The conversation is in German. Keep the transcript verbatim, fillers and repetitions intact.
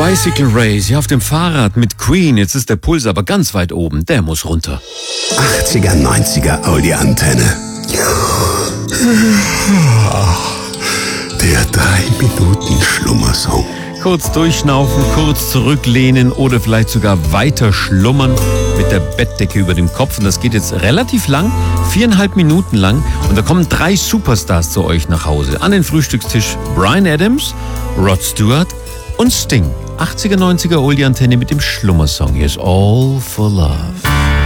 Bicycle Race, ja, auf dem Fahrrad mit Queen. Jetzt ist der Puls aber ganz weit oben. Der muss runter. achtziger, neunziger Oldie Antenne. Der drei Minuten Schlummersong. Kurz durchschnaufen, kurz zurücklehnen oder vielleicht sogar weiter schlummern mit der Bettdecke über dem Kopf. Und das geht jetzt relativ lang, viereinhalb Minuten lang. Und da kommen drei Superstars zu euch nach Hause. An den Frühstückstisch Bryan Adams, Rod Stewart und Sting. achtziger, neunziger Oldie Antenne mit dem Schlummersong. Here's All for Love.